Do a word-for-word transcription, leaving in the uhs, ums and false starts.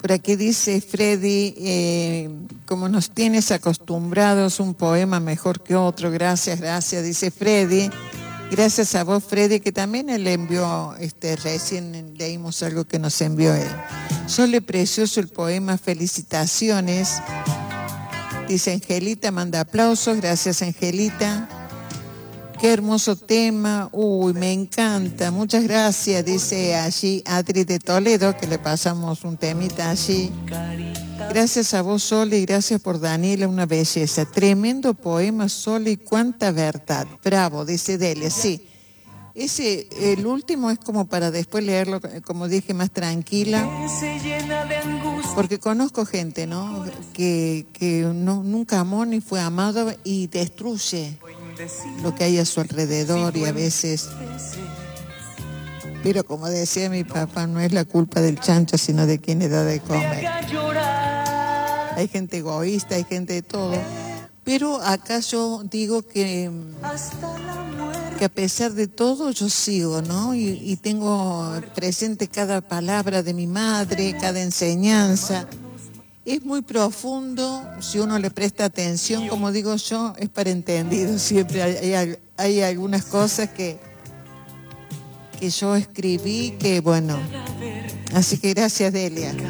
Por aquí dice Freddy, eh, como nos tienes acostumbrados, un poema mejor que otro. Gracias, gracias, dice Freddy. Gracias a vos, Freddy, que también él envió, este, recién leímos algo que nos envió él. Sole precioso el poema, felicitaciones. Dice Angelita, manda aplausos. Gracias, Angelita. Qué hermoso tema. Uy, me encanta. Muchas gracias, dice allí Adri de Toledo, que le pasamos un temita allí. Gracias a vos, Sole, y gracias por Daniela, una belleza. Tremendo poema, Sole, y cuánta verdad. Bravo, dice Delia, sí. Ese, el último es como para después leerlo, como dije, más tranquila. Porque conozco gente, ¿no? Que, que no, nunca amó ni fue amado y destruye lo que hay a su alrededor y a veces... Pero como decía mi papá, no es la culpa del chancho, sino de quien le da de comer. Hay gente egoísta, hay gente de todo. Pero acá yo digo que, que a pesar de todo yo sigo, ¿no? Y, y tengo presente cada palabra de mi madre, cada enseñanza. Es muy profundo, si uno le presta atención, como digo yo, es para entendido. Siempre hay, hay, hay algunas cosas que, que yo escribí que, bueno, así que gracias, Delia.